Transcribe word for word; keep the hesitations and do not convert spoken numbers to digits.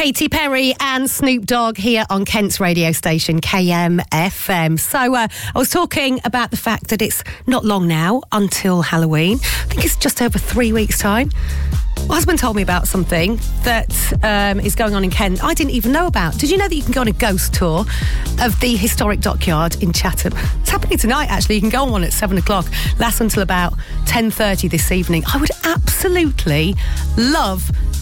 Katy Perry and Snoop Dogg here on Kent's radio station, K M F M. So uh, I was talking about the fact that it's not long now until Halloween. I think it's just over three weeks' time. My husband told me about something that um, is going on in Kent I didn't even know about. Did you know that you can go on a ghost tour of the historic dockyard in Chatham? It's happening tonight, actually. You can go on one at seven o'clock. Lasts until about ten thirty this evening. I would absolutely love